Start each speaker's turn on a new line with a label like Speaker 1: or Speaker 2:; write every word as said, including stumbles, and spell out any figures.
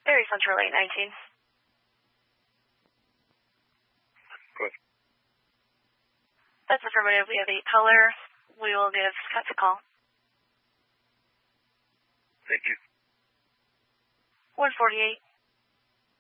Speaker 1: Very Central eight nineteen.
Speaker 2: Good.
Speaker 1: That's affirmative. We have eight color. We will give Scott a call.
Speaker 2: Thank you.
Speaker 1: one forty-eight.